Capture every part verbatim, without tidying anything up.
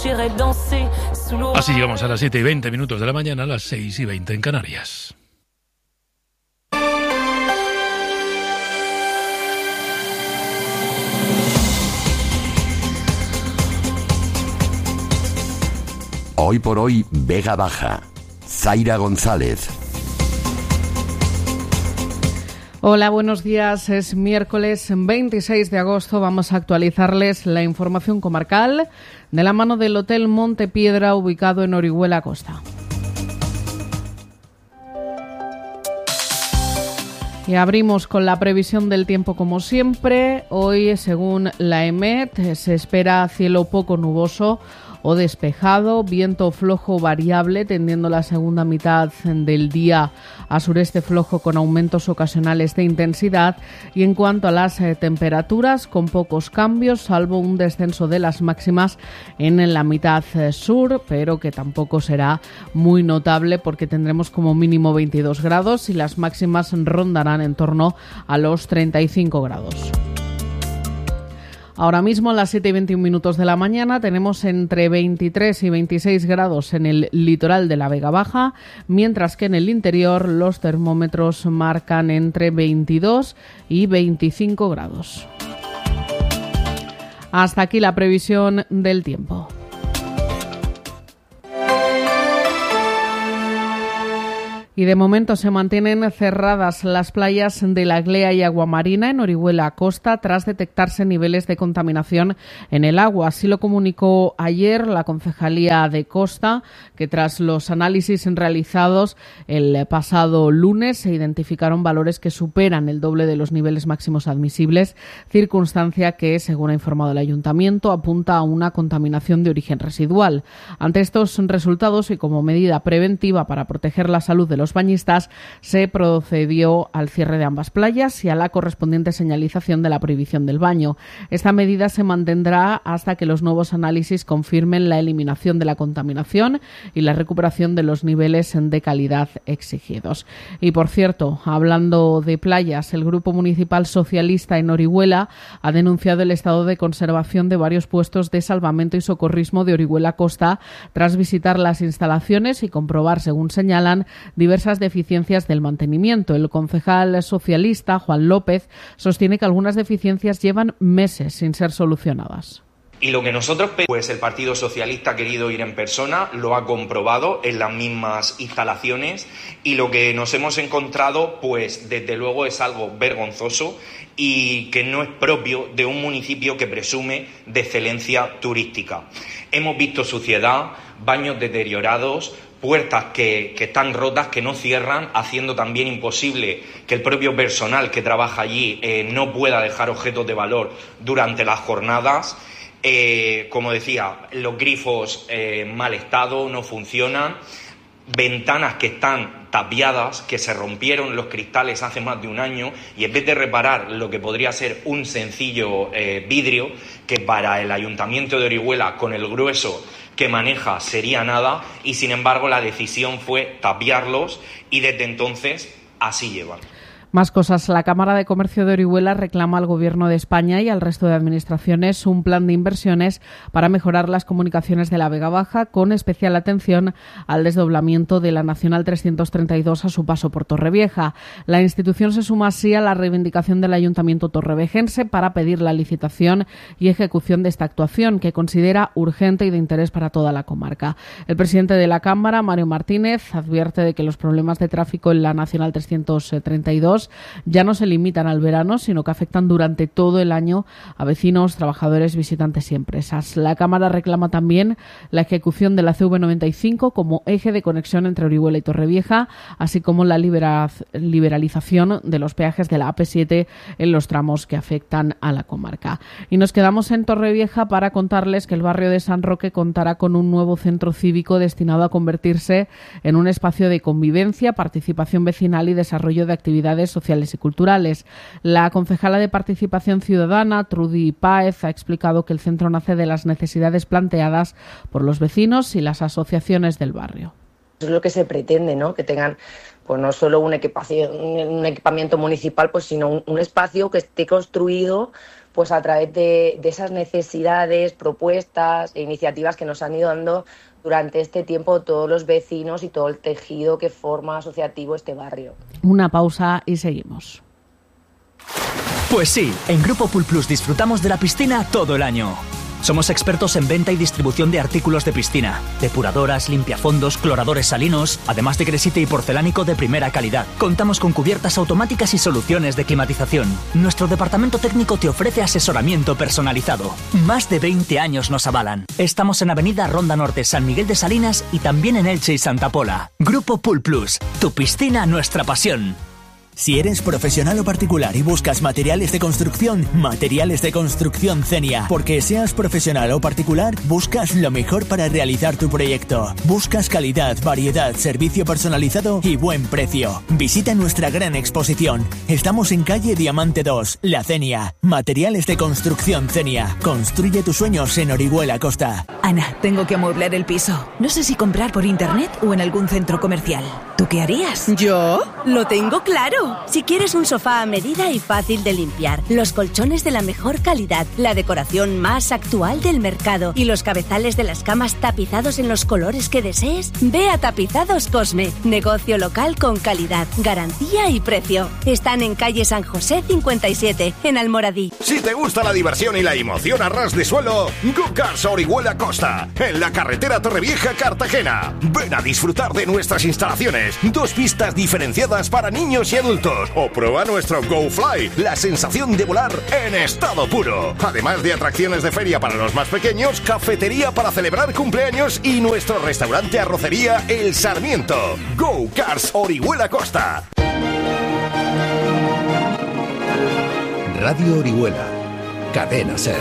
Así llegamos a las siete y veinte minutos de la mañana, a las seis y veinte en Canarias. Hoy por hoy, Vega Baja. Zaira González. Hola, buenos días. Es miércoles veintiséis de agosto. Vamos a actualizarles la información comarcal de la mano del Hotel Montepiedra, ubicado en Orihuela Costa. Y abrimos con la previsión del tiempo como siempre. Hoy, según la EMET, se espera cielo poco nuboso o despejado, viento flojo variable, tendiendo la segunda mitad del día a sureste flojo con aumentos ocasionales de intensidad. Y en cuanto a las eh, temperaturas, con pocos cambios, salvo un descenso de las máximas en la mitad eh, sur, pero que tampoco será muy notable porque tendremos como mínimo veintidós grados y las máximas rondarán en torno a los treinta y cinco grados. Ahora mismo a las siete y veintiún minutos de la mañana tenemos entre veintitrés y veintiséis grados en el litoral de la Vega Baja, mientras que en el interior los termómetros marcan entre veintidós y veinticinco grados. Hasta aquí la previsión del tiempo. Y de momento se mantienen cerradas las playas de La Glea y Aguamarina en Orihuela Costa tras detectarse niveles de contaminación en el agua. Así lo comunicó ayer la Concejalía de Costa, que tras los análisis realizados el pasado lunes se identificaron valores que superan el doble de los niveles máximos admisibles, circunstancia que, según ha informado el Ayuntamiento, apunta a una contaminación de origen residual. Ante estos resultados y como medida preventiva para proteger la salud de los bañistas, se procedió al cierre de ambas playas y a la correspondiente señalización de la prohibición del baño. Esta medida se mantendrá hasta que los nuevos análisis confirmen la eliminación de la contaminación y la recuperación de los niveles de calidad exigidos. Y por cierto, hablando de playas, el Grupo Municipal Socialista en Orihuela ha denunciado el estado de conservación de varios puestos de salvamento y socorrismo de Orihuela Costa tras visitar las instalaciones y comprobar, según señalan, diversas deficiencias del mantenimiento. El concejal socialista, Juan López, sostiene que algunas deficiencias llevan meses sin ser solucionadas. Y lo que nosotros, pues el Partido Socialista ha querido ir en persona, lo ha comprobado en las mismas instalaciones y lo que nos hemos encontrado, pues desde luego es algo vergonzoso y que no es propio de un municipio que presume de excelencia turística. Hemos visto suciedad, baños deteriorados, puertas que, que están rotas, que no cierran, haciendo también imposible que el propio personal que trabaja allí eh, no pueda dejar objetos de valor durante las jornadas. Eh, como decía, los grifos en eh, mal estado, no funcionan, ventanas que están tapiadas, que se rompieron los cristales hace más de un año y en vez de reparar lo que podría ser un sencillo eh, vidrio, que para el Ayuntamiento de Orihuela con el grueso que maneja sería nada, y sin embargo la decisión fue tapiarlos y desde entonces así llevan. Más cosas. La Cámara de Comercio de Orihuela reclama al Gobierno de España y al resto de administraciones un plan de inversiones para mejorar las comunicaciones de la Vega Baja, con especial atención al desdoblamiento de la Nacional trescientos treinta y dos a su paso por Torrevieja. La institución se suma así a la reivindicación del Ayuntamiento torrevejense para pedir la licitación y ejecución de esta actuación, que considera urgente y de interés para toda la comarca. El presidente de la Cámara, Mario Martínez, advierte de que los problemas de tráfico en la Nacional trescientos treinta y dos ya no se limitan al verano, sino que afectan durante todo el año a vecinos, trabajadores, visitantes y empresas. La Cámara reclama también la ejecución de la C V noventa y cinco como eje de conexión entre Orihuela y Torrevieja, así como la libera- liberalización de los peajes de la A P siete en los tramos que afectan a la comarca. Y nos quedamos en Torrevieja para contarles que el barrio de San Roque contará con un nuevo centro cívico destinado a convertirse en un espacio de convivencia, participación vecinal y desarrollo de actividades sociales y culturales. La concejala de Participación Ciudadana, Trudy Páez, ha explicado que el centro nace de las necesidades planteadas por los vecinos y las asociaciones del barrio. Es lo que se pretende, ¿no? Que tengan pues no solo un, equipación, un equipamiento municipal, pues sino un, un espacio que esté construido pues a través de, de esas necesidades, propuestas e iniciativas que nos han ido dando durante este tiempo todos los vecinos y todo el tejido que forma asociativo este barrio. Una pausa y seguimos. Pues sí, en Grupo Pool Plus disfrutamos de la piscina todo el año. Somos expertos en venta y distribución de artículos de piscina, depuradoras, limpiafondos, cloradores salinos, además de gresite y porcelánico de primera calidad. Contamos con cubiertas automáticas y soluciones de climatización. Nuestro departamento técnico te ofrece asesoramiento personalizado. Más de veinte años nos avalan. Estamos en Avenida Ronda Norte, San Miguel de Salinas y también en Elche y Santa Pola. Grupo Pool Plus, tu piscina, nuestra pasión. Si eres profesional o particular y buscas materiales de construcción, Materiales de Construcción Cenia. Porque seas profesional o particular, buscas lo mejor para realizar tu proyecto. Buscas calidad, variedad, servicio personalizado y buen precio. Visita nuestra gran exposición. Estamos en calle Diamante dos, La Cenia. Materiales de Construcción Cenia. Construye tus sueños en Orihuela Costa. Ana, tengo que amueblar el piso. No sé si comprar por internet o en algún centro comercial. ¿Tú qué harías? ¿Yo? Lo tengo claro. Si quieres un sofá a medida y fácil de limpiar, los colchones de la mejor calidad, la decoración más actual del mercado y los cabezales de las camas tapizados en los colores que desees, ve a Tapizados Cosme. Negocio local con calidad, garantía y precio. Están en calle San José cincuenta y siete, en Almoradí. Si te gusta la diversión y la emoción a ras de suelo, Go Cars Orihuela Costa, en la carretera Torrevieja Cartagena. Ven a disfrutar de nuestras instalaciones. Dos pistas diferenciadas para niños y adultos. O prueba nuestro Go Fly, la sensación de volar en estado puro. Además de atracciones de feria para los más pequeños, cafetería para celebrar cumpleaños y nuestro restaurante arrocería El Sarmiento. Go Cars Orihuela Costa. Radio Orihuela, Cadena Ser.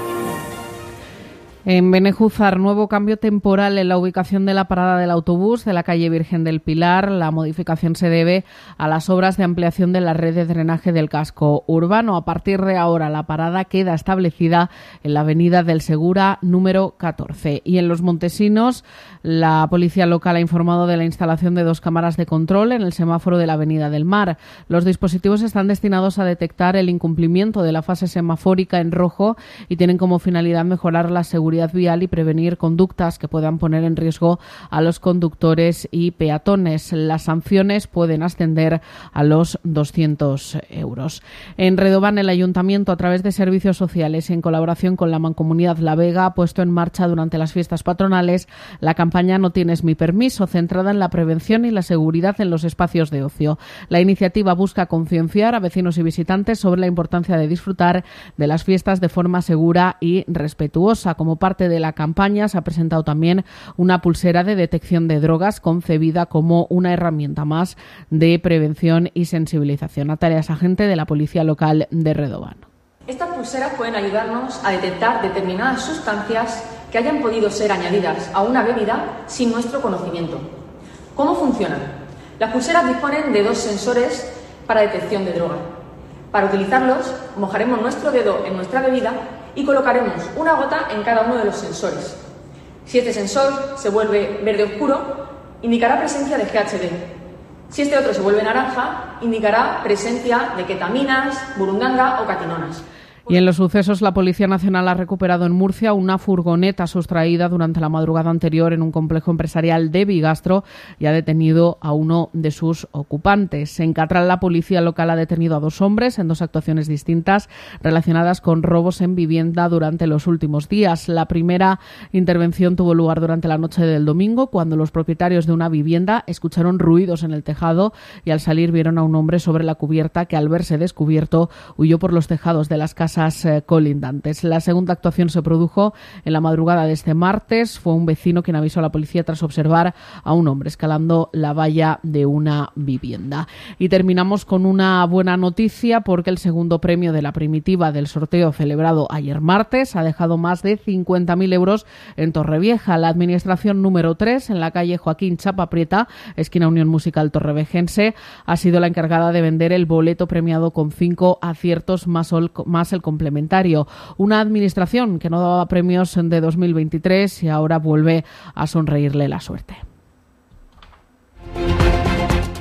En Benejúzar, nuevo cambio temporal en la ubicación de la parada del autobús de la calle Virgen del Pilar. La modificación se debe a las obras de ampliación de la red de drenaje del casco urbano. A partir de ahora, la parada queda establecida en la avenida del Segura número catorce. Y en Los Montesinos, la policía local ha informado de la instalación de dos cámaras de control en el semáforo de la avenida del Mar. Los dispositivos están destinados a detectar el incumplimiento de la fase semafórica en rojo y tienen como finalidad mejorar la seguridad vial y prevenir conductas que puedan poner en riesgo a los conductores y peatones. Las sanciones pueden ascender a los doscientos euros. En Redován, el Ayuntamiento, a través de servicios sociales y en colaboración con la Mancomunidad La Vega, ha puesto en marcha durante las fiestas patronales la campaña No tienes mi permiso, centrada en la prevención y la seguridad en los espacios de ocio. La iniciativa busca concienciar a vecinos y visitantes sobre la importancia de disfrutar de las fiestas de forma segura y respetuosa. Como parte de la campaña se ha presentado también una pulsera de detección de drogas concebida como una herramienta más de prevención y sensibilización. Natalia Sagente, de la Policía Local de Redován. Estas pulseras pueden ayudarnos a detectar determinadas sustancias que hayan podido ser añadidas a una bebida sin nuestro conocimiento. ¿Cómo funcionan? Las pulseras disponen de dos sensores para detección de droga. Para utilizarlos, mojaremos nuestro dedo en nuestra bebida y colocaremos una gota en cada uno de los sensores. Si este sensor se vuelve verde oscuro, indicará presencia de G H B. Si este otro se vuelve naranja, indicará presencia de ketaminas, burundanga o catinonas. Y en los sucesos, la Policía Nacional ha recuperado en Murcia una furgoneta sustraída durante la madrugada anterior en un complejo empresarial de Bigastro y ha detenido a uno de sus ocupantes. En Catral, la policía local ha detenido a dos hombres en dos actuaciones distintas relacionadas con robos en vivienda durante los últimos días. La primera intervención tuvo lugar durante la noche del domingo, cuando los propietarios de una vivienda escucharon ruidos en el tejado y al salir vieron a un hombre sobre la cubierta que, al verse descubierto, huyó por los tejados de las casas colindantes. La segunda actuación se produjo en la madrugada de este martes. Fue un vecino quien avisó a la policía tras observar a un hombre escalando la valla de una vivienda. Y terminamos con una buena noticia, porque el segundo premio de la primitiva del sorteo celebrado ayer martes ha dejado más de cincuenta mil euros en Torrevieja. La administración número tres, en la calle Joaquín Chapaprieta, esquina Unión Musical Torrevejense, ha sido la encargada de vender el boleto premiado con cinco aciertos más, ol, más el complementario. Una administración que no daba premios de dos mil veintitrés y ahora vuelve a sonreírle la suerte.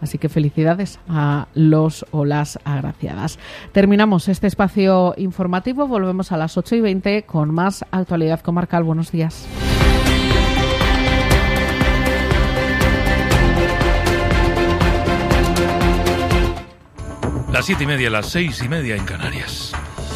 Así que felicidades a los o las agraciadas. Terminamos este espacio informativo, volvemos a las ocho y veinte con más actualidad comarcal. Buenos días. Las siete y media, las seis y media en Canarias.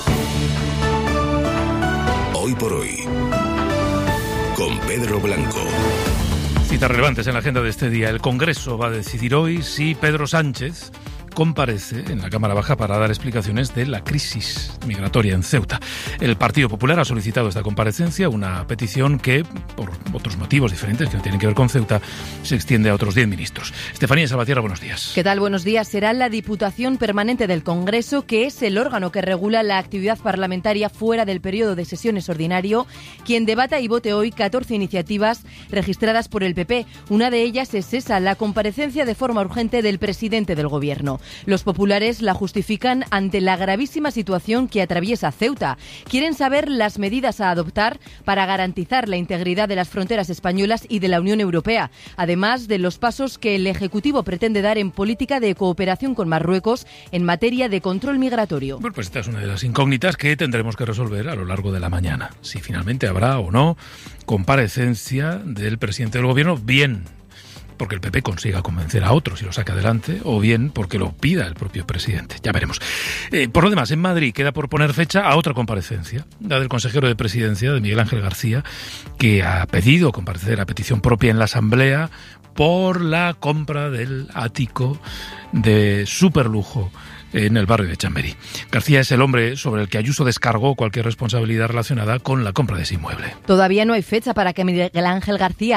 Hoy por hoy, con Pedro Blanco. Citas relevantes en la agenda de este día. El Congreso va a decidir hoy si Pedro Sánchez comparece en la Cámara Baja para dar explicaciones de la crisis migratoria en Ceuta. El Partido Popular ha solicitado esta comparecencia, una petición que, por otros motivos diferentes que no tienen que ver con Ceuta, se extiende a otros diez ministros. Estefanía Salvatierra, buenos días. ¿Qué tal? Buenos días. Será la Diputación Permanente del Congreso, que es el órgano que regula la actividad parlamentaria fuera del periodo de sesiones ordinario, quien debata y vote hoy catorce iniciativas registradas por el P P. Una de ellas es esa, la comparecencia de forma urgente del presidente del Gobierno. Los populares la justifican ante la gravísima situación que atraviesa Ceuta. Quieren saber las medidas a adoptar para garantizar la integridad de las fronteras españolas y de la Unión Europea, además de los pasos que el Ejecutivo pretende dar en política de cooperación con Marruecos en materia de control migratorio. Bueno, pues esta es una de las incógnitas que tendremos que resolver a lo largo de la mañana. Si finalmente habrá o no comparecencia del presidente del Gobierno, bien porque el P P consiga convencer a otros y lo saque adelante, o bien porque lo pida el propio presidente. Ya veremos. Eh, por lo demás, en Madrid queda por poner fecha a otra comparecencia, la del consejero de Presidencia, de Miguel Ángel García, que ha pedido comparecer a petición propia en la Asamblea por la compra del ático de superlujo en el barrio de Chamberí. García es el hombre sobre el que Ayuso descargó cualquier responsabilidad relacionada con la compra de ese inmueble. Todavía no hay fecha para que Miguel Ángel García